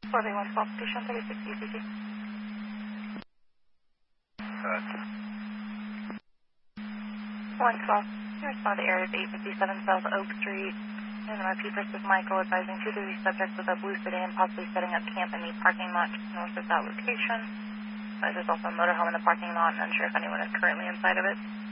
43112, station 36 ECC. 112. You respond to area 857 South Oak Street. NMIP versus Michael advising 2 subjects with a blue sedan possibly setting up camp in the parking lot north of that location. There's also a motorhome in the parking lot and unsure if anyone is currently inside of it.